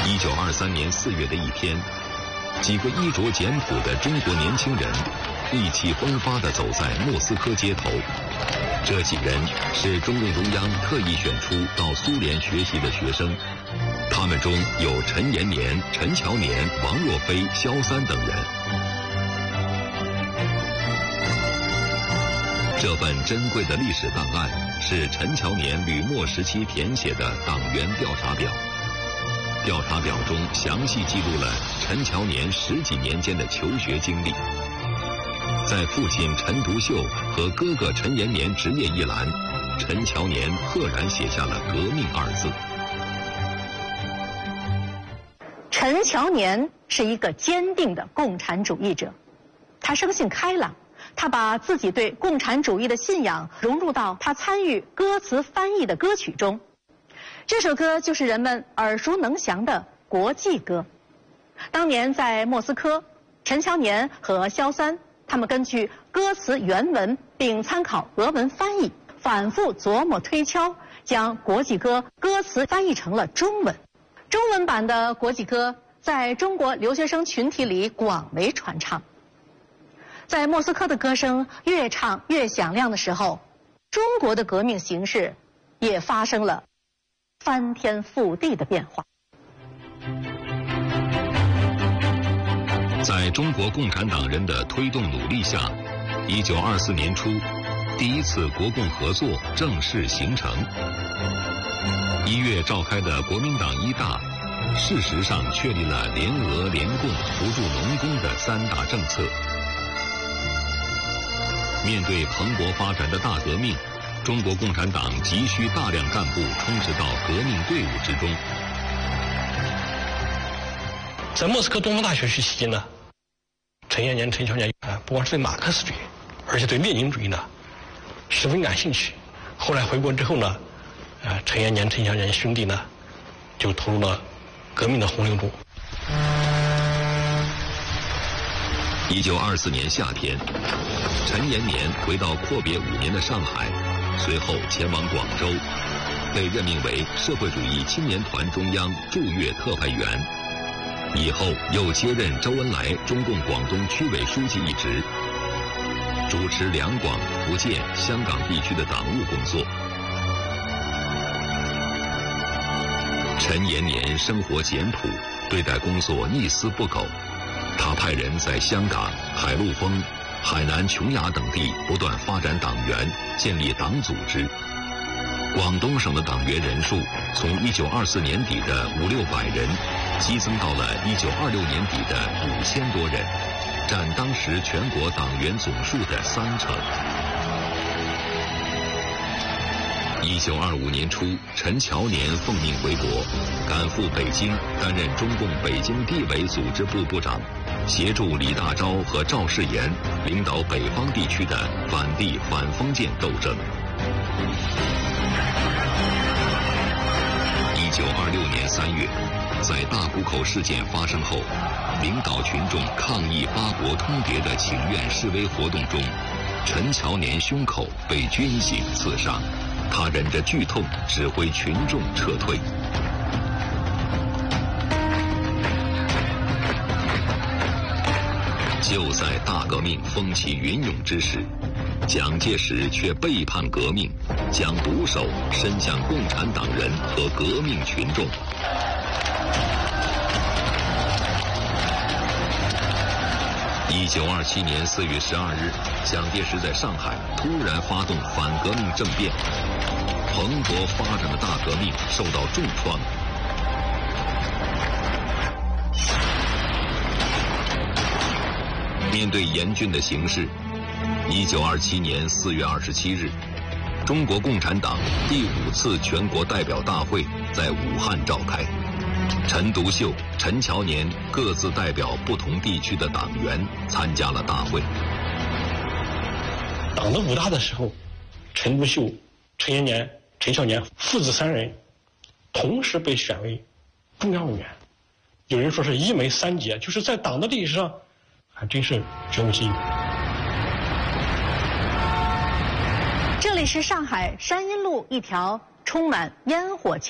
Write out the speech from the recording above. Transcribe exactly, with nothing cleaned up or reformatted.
一九二三年四月的一天，几个衣着简朴的中国年轻人意气风发地走在莫斯科街头。这几人是中共中央特意选出到苏联学习的学生，他们中有陈延年、陈乔年、王若飞、萧三等人。这份珍贵的历史档案是陈乔年吕末时期填写的党员调查表。调查表中详细记录了陈乔年十几年间的求学经历。在父亲陈独秀和哥哥陈延年职业一栏，陈乔年赫然写下了“革命”二字。 陈乔年是一个坚定的共产主义者，他生性开朗，他把自己对共产主义的信仰融入到他参与歌词翻译的歌曲中。这首歌就是人们耳熟能详的国际歌。当年在莫斯科，陈乔年和萧三他们根据歌词原文并参考俄文翻译，反复琢磨推敲，将国际歌歌词翻译成了中文。中文版的国际歌在中国留学生群体里广为传唱。在莫斯科的歌声越唱越响亮的时候，中国的革命形势也发生了翻天覆地的变化。 在中国共产党人的推动努力下，一九二四年初，第一次国共合作正式形成。一月召开的国民党一大，事实上确立了联俄联共扶助农工的三大政策。面对蓬勃发展的大革命，中国共产党急需大量干部充实到革命队伍之中。 在莫斯科东方大学学期间呢，陈延年、陈乔年啊，不光是对马克思主义，而且对列宁主义呢十分感兴趣。后来回国之后呢，呃，陈延年、陈乔年兄弟呢就投入了革命的洪流中。 一九二四年夏天，陈延年回到阔别五年的上海，随后前往广州，被任命为社会主义青年团中央驻粤特派员。以后又接任周恩来中共广东区委书记一职，主持两广、福建、香港地区的党务工作。陈延年生活简朴，对待工作一丝不苟。他派人在香港、海陆丰、海南琼崖等地不断发展党员，建立党组织。广东省的党员人数从一九二四年底的五六百人，激增到了一九二六年底的五千多人，占当时全国党员总数的三成。一九二五年初，陈乔年奉命回国，赶赴北京，担任中共北京地委组织部部长，协助李大钊和赵世炎领导北方地区的反帝反封建斗争。一九二六年三月，在大沽口事件发生后，领导群众抗议八国通牒的请愿示威活动中，陈乔年胸口被军械刺伤，他忍着剧痛指挥群众撤退。就在大革命风起云涌之时，蒋介石却背叛革命，将毒手伸向共产党人和革命群众。一九二七年四月十二日，蒋介石在上海突然发动反革命政变，蓬勃发展的大革命受到重创。面对严峻的形势，一九二七年四月二十七日，中国共产党第五次全国代表大会在武汉召开。陈独秀、陈乔年各自代表不同地区的党员参加了大会。 党的五大的时候，陈独秀、陈延年、陈乔年父子三人同时被选为中央委员。有人说是一枚三杰，就是在党的历史上还真是绝无仅有。 这里是上海山阴路一条充满烟火气